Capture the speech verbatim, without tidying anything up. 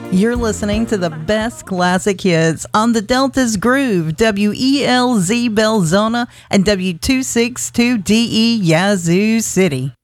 You're listening to the best classic hits on the Delta's Groove, W E L Z Belzona and W two sixty-two D E Yazoo City.